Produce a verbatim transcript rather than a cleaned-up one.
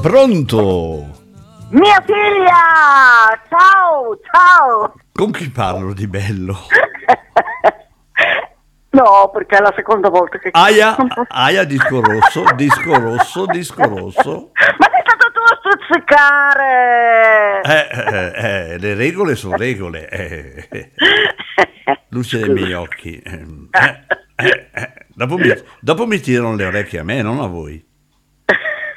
Pronto? Mia figlia! Ciao, ciao! Con chi parlo di bello? No, perché è la seconda volta che... Aia, aia, disco rosso, disco rosso, disco rosso. Ma sei stato tu a stuzzicare! Eh, eh, eh, le regole sono regole. Eh, eh. Luce dei miei occhi. Eh, eh, eh. Dopo, mi, dopo mi tirano le orecchie a me, non a voi.